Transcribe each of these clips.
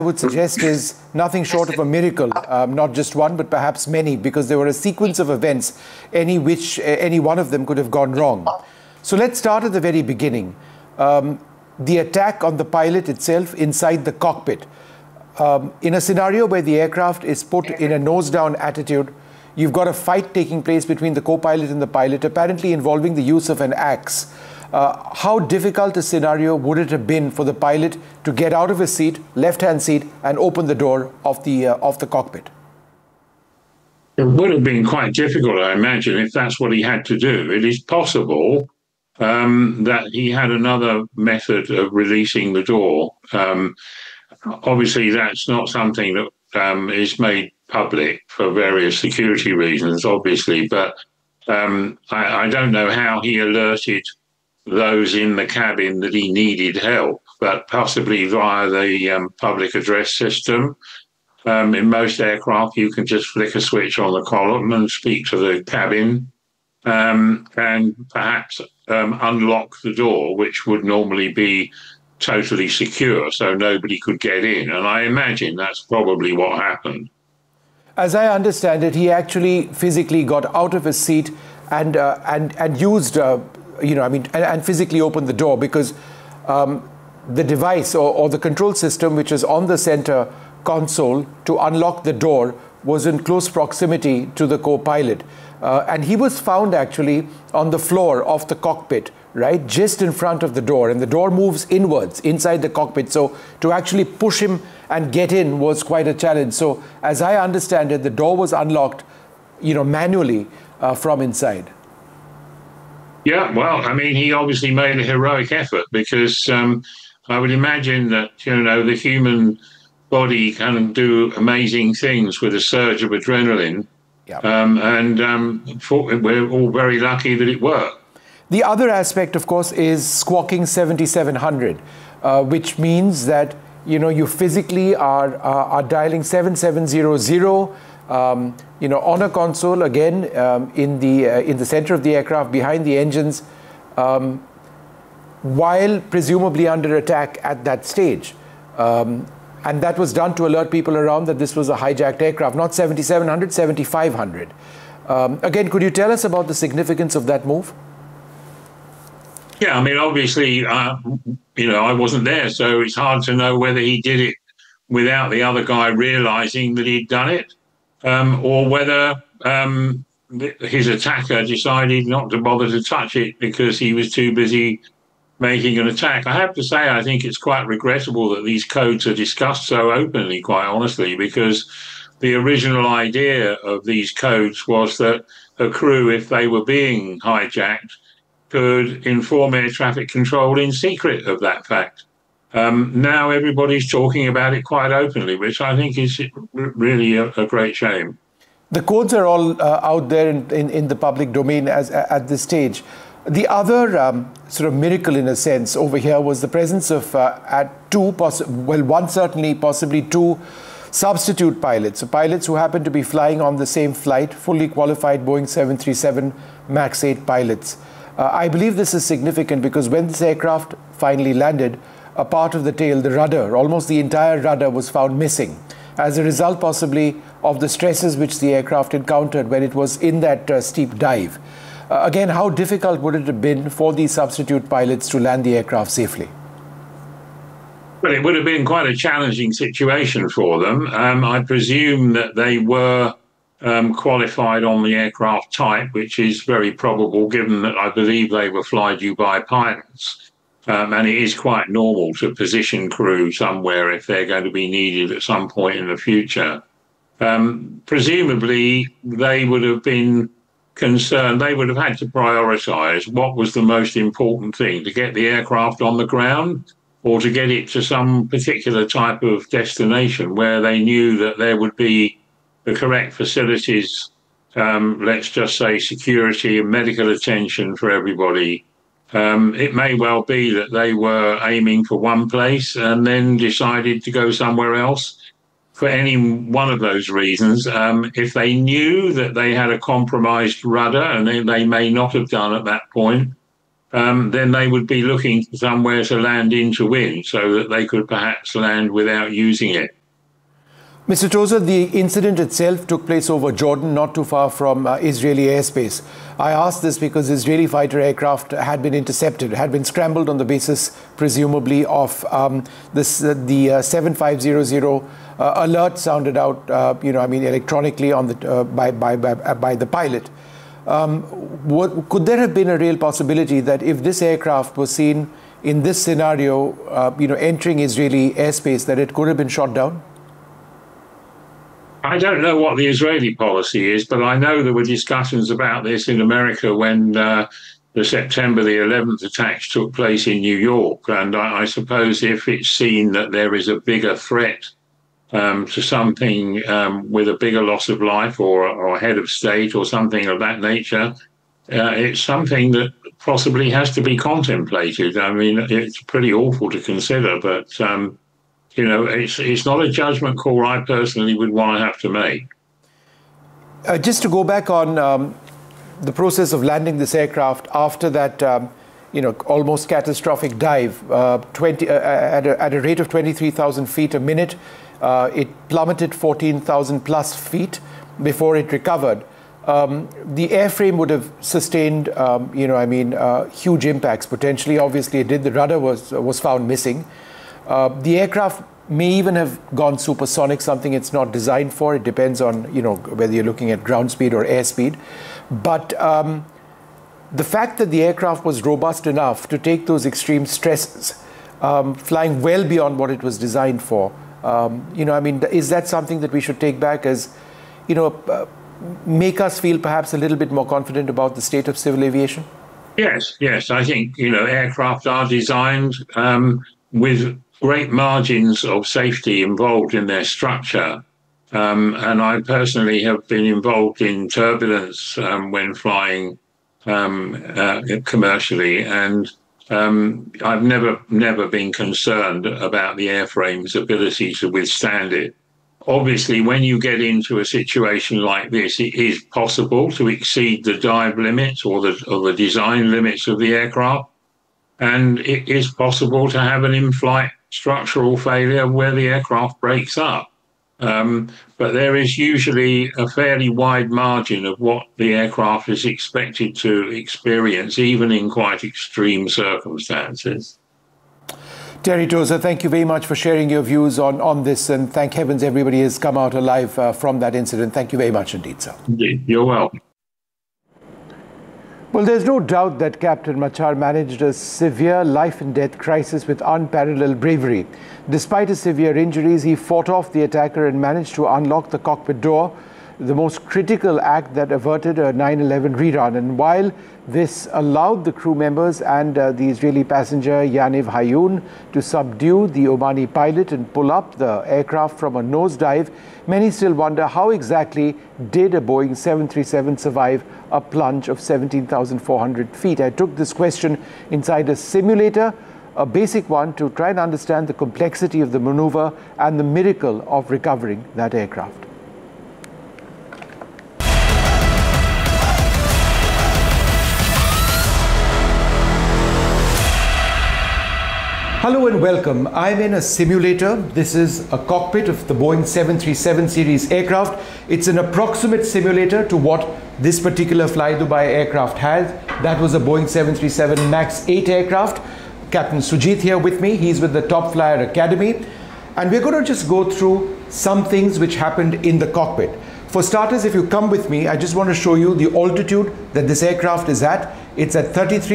would suggest is nothing short of a miracle, not just one, but perhaps many, because there were a sequence of events, any one of them could have gone wrong. So let's start at the very beginning. The attack on the pilot itself inside the cockpit. In a scenario where the aircraft is put in a nose-down attitude, you've got a fight taking place between the co-pilot and the pilot, apparently involving the use of an axe. How difficult a scenario would it have been for the pilot to get out of his seat, left-hand seat, and open the door of the cockpit? It would have been quite difficult, I imagine, if that's what he had to do. It is possible that he had another method of releasing the door. Obviously, that's not something that is made public for various security reasons, obviously, but I don't know how he alerted those in the cabin that he needed help, but possibly via the public address system. In most aircraft, you can just flick a switch on the column and speak to the cabin and perhaps unlock the door, which would normally be totally secure, so nobody could get in. And I imagine that's probably what happened. As I understand it, he actually physically got out of his seat and used, and physically opened the door, because the device or the control system, which is on the center console to unlock the door, was in close proximity to the co-pilot. And he was found actually on the floor of the cockpit, right, just in front of the door, and the door moves inwards inside the cockpit. So to actually push him and get in was quite a challenge. So as I understand it, the door was unlocked, manually from inside. Yeah, well, I mean, he obviously made a heroic effort, because I would imagine that, the human body can do amazing things with a surge of adrenaline. Yeah. We're all very lucky that it worked. The other aspect, of course, is squawking 7700, which means that, you physically are dialing 7700, on a console, again, in the center of the aircraft, behind the engines, while presumably under attack at that stage. And that was done to alert people around that this was a hijacked aircraft, not 7700, 7500. Again, could you tell us about the significance of that move? Yeah, I mean, obviously, I wasn't there, so it's hard to know whether he did it without the other guy realizing that he'd done it, or whether his attacker decided not to bother to touch it because he was too busy making an attack. I have to say, I think it's quite regrettable that these codes are discussed so openly, quite honestly, because the original idea of these codes was that a crew, if they were being hijacked, could inform air traffic control in secret of that fact. Now everybody's talking about it quite openly, which I think is really a great shame. The codes are all out there in the public domain at this stage. The other sort of miracle, in a sense, over here was the presence of one certainly, possibly two substitute pilots, so pilots who happened to be flying on the same flight, fully qualified Boeing 737 MAX 8 pilots. I believe this is significant because when this aircraft finally landed, a part of the tail, the rudder, almost the entire rudder, was found missing, as a result possibly of the stresses which the aircraft encountered when it was in that steep dive. Again, how difficult would it have been for these substitute pilots to land the aircraft safely? Well, it would have been quite a challenging situation for them. I presume that they were qualified on the aircraft type, which is very probable given that I believe they were fly-do-by pilots. And it is quite normal to position crew somewhere if they're going to be needed at some point in the future. Presumably, they would have been concerned, they would have had to prioritise what was the most important thing, to get the aircraft on the ground or to get it to some particular type of destination where they knew that there would be the correct facilities, let's just say security and medical attention for everybody. It may well be that they were aiming for one place and then decided to go somewhere else for any one of those reasons. If they knew that they had a compromised rudder, and they may not have done at that point, then they would be looking for somewhere to land into wind so that they could perhaps land without using it. Mr. Tozer, the incident itself took place over Jordan, not too far from Israeli airspace. I asked this because Israeli fighter aircraft had been intercepted, had been scrambled on the basis, presumably, of the 7500 alert sounded out, electronically on the by the pilot. Could there have been a real possibility that if this aircraft was seen in this scenario, entering Israeli airspace, that it could have been shot down? I don't know what the Israeli policy is, but I know there were discussions about this in America when the September the 11th attacks took place in New York. And I suppose if it's seen that there is a bigger threat to something with a bigger loss of life or head of state or something of that nature, it's something that possibly has to be contemplated. I mean, it's pretty awful to consider, but it's not a judgment call I personally would want to have to make. Just to go back on the process of landing this aircraft after that, almost catastrophic dive, at a rate of 23,000 feet a minute, it plummeted 14,000 plus feet before it recovered. The airframe would have sustained, huge impacts potentially. Obviously, it did. The rudder was found missing. The aircraft may even have gone supersonic, something it's not designed for. It depends on, whether you're looking at ground speed or air speed. But the fact that the aircraft was robust enough to take those extreme stresses, flying well beyond what it was designed for, is that something that we should take back as, make us feel perhaps a little bit more confident about the state of civil aviation? Yes. I think, aircraft are designed with great margins of safety involved in their structure. And I personally have been involved in turbulence when flying commercially. And I've never been concerned about the airframe's ability to withstand it. Obviously, when you get into a situation like this, it is possible to exceed the dive limits or the design limits of the aircraft. And it is possible to have an in-flight structural failure where the aircraft breaks up. But there is usually a fairly wide margin of what the aircraft is expected to experience, even in quite extreme circumstances. Terry Tozer, thank you very much for sharing your views on this, and thank heavens everybody has come out alive from that incident. Thank you very much indeed, sir. Indeed. You're welcome. Well, there's no doubt that Captain Machar managed a severe life-and-death crisis with unparalleled bravery. Despite his severe injuries, he fought off the attacker and managed to unlock the cockpit door, the most critical act that averted a 9/11 rerun. And while this allowed the crew members and the Israeli passenger Yaniv Hayun to subdue the Omani pilot and pull up the aircraft from a nosedive, many still wonder how exactly did a Boeing 737 survive a plunge of 17,400 feet. I took this question inside a simulator, a basic one, to try and understand the complexity of the maneuver and the miracle of recovering that aircraft. Hello and welcome. I'm in a simulator. This is a cockpit of the Boeing 737 series aircraft. It's an approximate simulator to what this particular Fly Dubai aircraft had. That was a Boeing 737 MAX 8 aircraft. Captain Sujit here with me. He's with the Top Flyer Academy. And we're going to just go through some things which happened in the cockpit. For starters, if you come with me, I just want to show you the altitude that this aircraft is at. It's at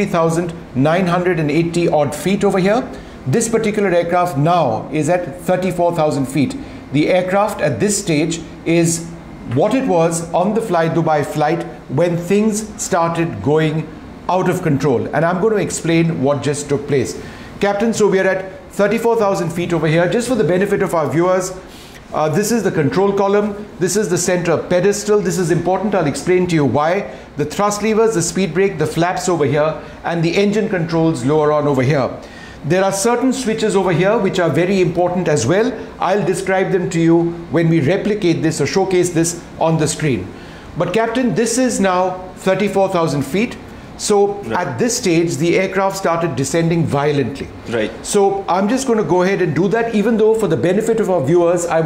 33,980 odd feet over here. This particular aircraft now is at 34,000 feet. The aircraft at this stage is what it was on the Fly Dubai flight when things started going out of control. And I'm going to explain what just took place. Captain, so we are at 34,000 feet over here. Just for the benefit of our viewers, this is the control column. This is the center pedestal. This is important. I'll explain to you why. The thrust levers, the speed brake, the flaps over here, and the engine controls lower on over here. There are certain switches over here which are very important as well. I'll describe them to you when we replicate this or showcase this on the screen. But Captain, this is now 34,000 feet. So at this stage, the aircraft started descending violently. Right. So I'm just going to go ahead and do that, even though for the benefit of our viewers, I